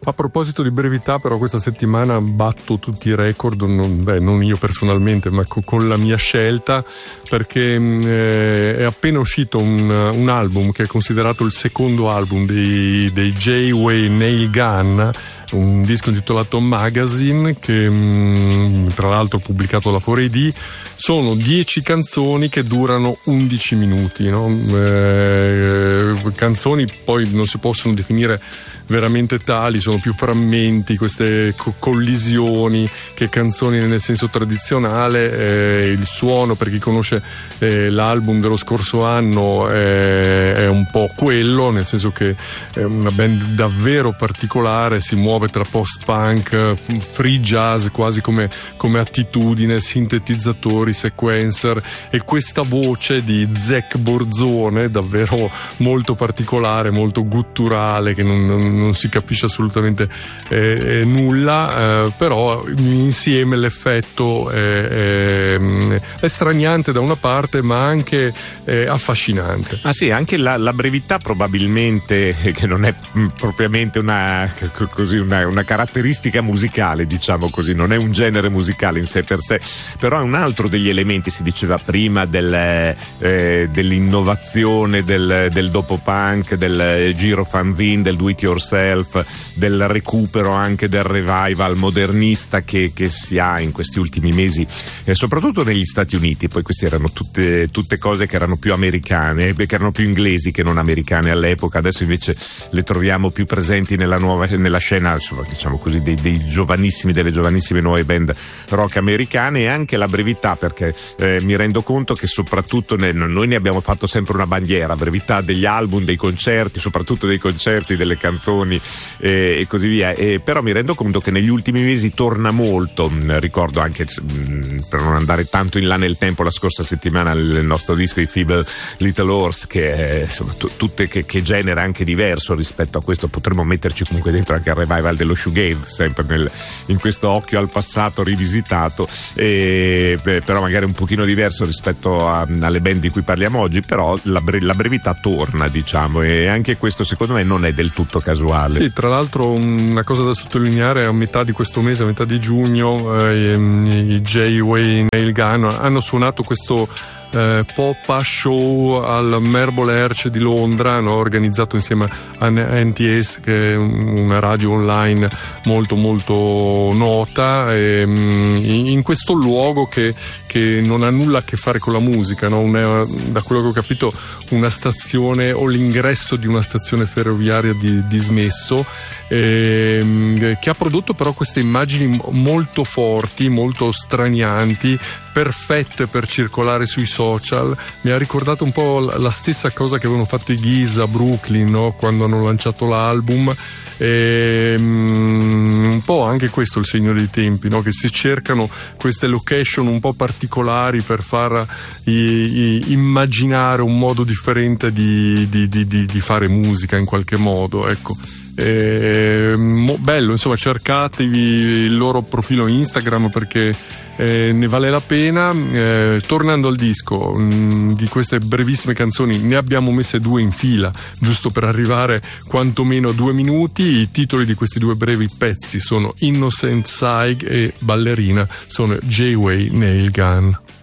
A proposito di brevità, però, questa settimana batto tutti i record, non io personalmente, ma con la mia scelta, perché è appena uscito un album che è considerato il secondo album dei J-Way Nail Gun, un disco intitolato Magazine, che tra l'altro ho pubblicato alla 4AD. Sono 10 canzoni che durano 11 minuti, no? Canzoni poi non si possono definire veramente tali, sono più frammenti, queste collisioni, che canzoni nel senso tradizionale. Il suono, per chi conosce l'album dello scorso anno, è un po' quello, nel senso che è una band davvero particolare, si muove tra post-punk, free jazz quasi come attitudine, sintetizzatori, sequencer, e questa voce di Zach Borzone davvero molto particolare, molto gutturale, che non si capisce assolutamente nulla, però insieme l'effetto è straniante da una parte, ma anche affascinante. Ah sì, anche la brevità probabilmente, che non è propriamente una caratteristica musicale, diciamo così, non è un genere musicale in sé per sé, però è un altro degli elementi. Si diceva prima dell'innovazione del dopo punk, del giro fanzine, del do it yourself, del recupero anche del revival modernista che si ha in questi ultimi mesi, soprattutto negli Stati Uniti. Poi queste erano tutte cose che erano più americane, che erano più inglesi che non americane all'epoca. Adesso invece le troviamo più presenti nella scena, insomma, diciamo così, delle giovanissime nuove band rock americane. E anche la brevità, perché mi rendo conto che soprattutto noi ne abbiamo fatto sempre una bandiera, brevità degli album, dei concerti, soprattutto dei concerti, delle canzoni e così via, però mi rendo conto che negli ultimi mesi torna molto. Ricordo anche, per non andare tanto in là nel tempo, la scorsa settimana il nostro disco I Feeble Little Horse, che è insomma che genera anche diverso rispetto a questo. Potremmo metterci comunque dentro anche il revival dello shoegaze, sempre in questo occhio al passato rivisitato, però magari un pochino diverso rispetto alle band di cui parliamo oggi. Però la brevità torna, diciamo, e anche questo secondo me non è del tutto casuale. Sì, tra l'altro una cosa da sottolineare: a metà di questo mese, a metà di giugno, i J-Way Nail Gun hanno suonato questo pop show al Marble Arch di Londra, no? Organizzato insieme a NTS, che è una radio online molto molto nota, in questo luogo che non ha nulla a che fare con la musica, no? Da quello che ho capito, una stazione, o l'ingresso di una stazione ferroviaria dismesso, che ha prodotto però queste immagini molto forti, molto stranianti, perfette per circolare sui social. Mi ha ricordato un po' la stessa cosa che avevano fatto i Geese a Brooklyn, no? Quando hanno lanciato l'album. Un po' anche questo è il segno dei tempi, no? Che si cercano queste location un po' particolari per far immaginare un modo differente di fare musica in qualche modo, ecco. Bello, insomma, cercatevi il loro profilo Instagram, perché ne vale la pena. Tornando al disco, di queste brevissime canzoni ne abbiamo messe 2 in fila, giusto per arrivare quantomeno a 2 minuti. I titoli di questi 2 brevi pezzi sono Innocent Saig e Ballerina, sono J-Way Nail Gun.